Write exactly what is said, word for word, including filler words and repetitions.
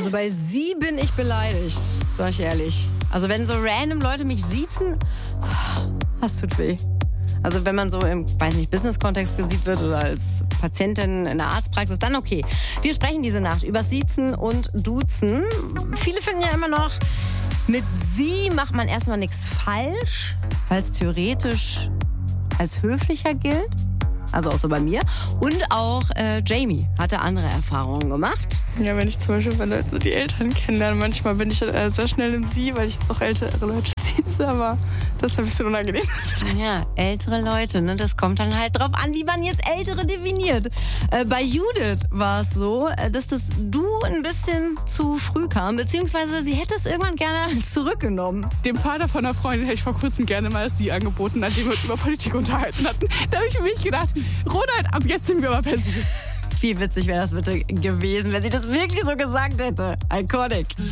Also bei sie bin ich beleidigt, sag ich ehrlich. Also wenn so random Leute mich siezen, das tut weh. Also wenn man so im, weiß nicht, Business-Kontext gesiezt wird oder als Patientin in der Arztpraxis, dann okay. Wir sprechen diese Nacht über Siezen und Duzen. Viele finden ja immer noch, mit sie macht man erstmal nichts falsch, weil es theoretisch als höflicher gilt. Also auch so bei mir. Und auch äh, Jamie hatte andere Erfahrungen gemacht. Ja, wenn ich zum Beispiel bei Leuten so die Eltern kennenlerne, manchmal bin ich äh, sehr schnell im Sie, weil ich auch ältere Leute sieze, aber das ist ein bisschen unangenehm. Ja, ältere Leute, ne? Das kommt dann halt drauf an, wie man jetzt Ältere definiert. Äh, bei Judith war es so, äh, dass das Du ein bisschen zu früh kam, beziehungsweise sie hätte es irgendwann gerne zurückgenommen. Dem Vater von einer Freundin hätte ich vor kurzem gerne mal das Sie angeboten, nachdem wir uns über Politik unterhalten hatten. Da habe ich für mich gedacht, Ronald, ab jetzt sind wir aber per Sie. Wie witzig wäre das bitte gewesen, wenn sie das wirklich so gesagt hätte. Iconic.